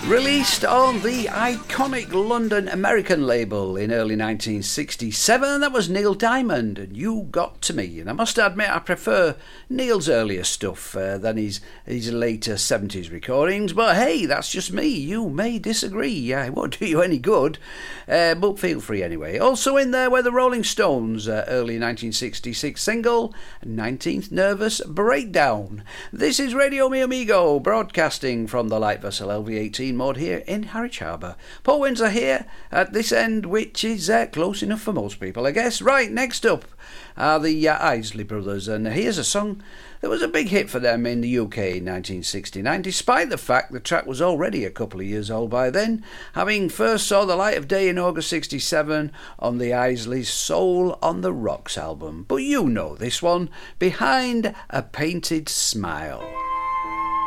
Released on the iconic London American label in early 1967, that was Neil Diamond and You Got To Me. And I must admit I prefer Neil's earlier stuff than his later 70s recordings, but hey, that's just me. You may disagree. It won't do you any good, but feel free anyway. Also in there were the Rolling Stones' early 1966 single, 19th Nervous Breakdown. This is Radio Mi Amigo, broadcasting from the light vessel LV18 mode here in Harwich Harbour. Paul Windsor here at this end, which is close enough for most people, I guess. Right, next up are the Isley Brothers, and here's a song that was a big hit for them in the UK in 1969, despite the fact the track was already a couple of years old by then, having first saw the light of day in August 67 on the Isleys' Soul on the Rocks album. But you know this one, Behind a Painted Smile.